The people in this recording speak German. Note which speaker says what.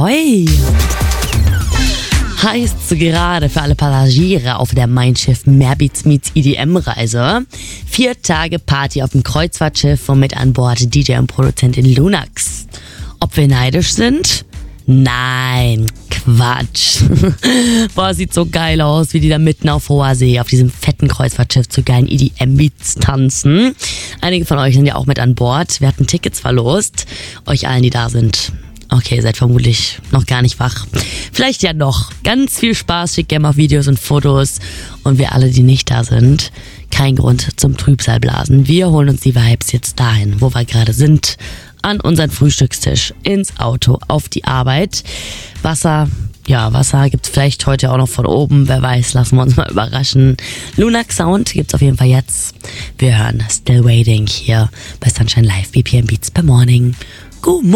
Speaker 1: Ahoi! Heißt gerade für alle Passagiere auf der Mein Schiff Mehr Beats meets EDM Reise. 4 Tage Party auf dem Kreuzfahrtschiff und mit an Bord DJ und Produzentin Lunax. Ob wir neidisch sind? Nein, Quatsch. Boah, sieht so geil aus, wie die da mitten auf hoher See auf diesem fetten Kreuzfahrtschiff zu geilen EDM-Beats tanzen. Einige von euch sind ja auch mit an Bord. Wir hatten Tickets verlost. Euch allen, die da sind. Okay, ihr seid vermutlich noch gar nicht wach. Vielleicht ja noch. Ganz viel Spaß, schickt gerne mal Videos und Fotos. Und wir alle, die nicht da sind, kein Grund zum Trübsalblasen. Wir holen uns die Vibes jetzt dahin, wo wir gerade sind. An unseren Frühstückstisch, ins Auto, auf die Arbeit. Wasser gibt's vielleicht heute auch noch von oben. Wer weiß, lassen wir uns mal überraschen. Lunax Sound gibt's auf jeden Fall jetzt. Wir hören Still Waiting hier bei Sunshine Live, BPM Beats per Morning. Good morning.